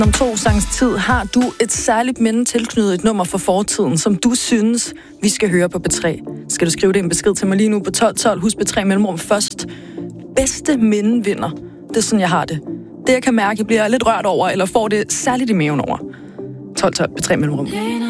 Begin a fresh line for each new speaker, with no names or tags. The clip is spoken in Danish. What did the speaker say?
Om 2 sangs tid har du et særligt minde tilknyttet et nummer fra fortiden, som du synes, vi skal høre på B3. Skal du skrive det en besked til mig lige nu på 1212. Husk B3 mellemrum først. Bedste minde vinder. Det er sådan, jeg har det. Det, jeg kan mærke, jeg bliver lidt rørt over, eller får det særligt i maven over. 1212 B3 mellemrum.